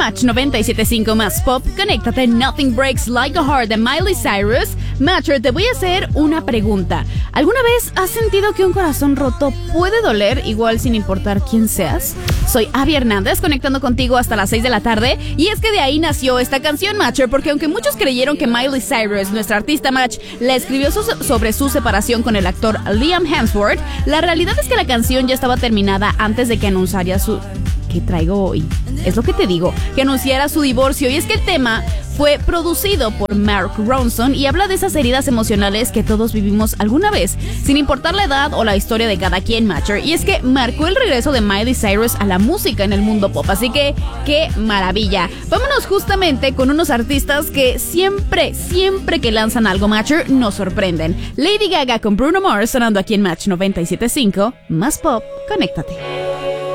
Match 97.5 más pop, conéctate. Nothing Breaks Like a Heart de Miley Cyrus. Matcher, te voy a hacer una pregunta. ¿Alguna vez has sentido que un corazón roto puede doler igual sin importar quién seas? Soy Abby Hernández, conectando contigo hasta las 6 de la tarde. Y es que de ahí nació esta canción, Matcher, porque aunque muchos creyeron que Miley Cyrus, nuestra artista Match, la escribió sobre su separación con el actor Liam Hemsworth, la realidad es que la canción ya estaba terminada antes de que anunciara su... ¿Qué traigo hoy? Es lo que te digo, que anunciara su divorcio. Y es que el tema fue producido por Mark Ronson y habla de esas heridas emocionales que todos vivimos alguna vez, sin importar la edad o la historia de cada quien, Matcher. Y es que marcó el regreso de Miley Cyrus a la música en el mundo pop, así que ¡qué maravilla! Vámonos justamente con unos artistas que siempre que lanzan algo, Matcher, nos sorprenden. Lady Gaga con Bruno Mars sonando aquí en Match 97.5, más pop, conéctate.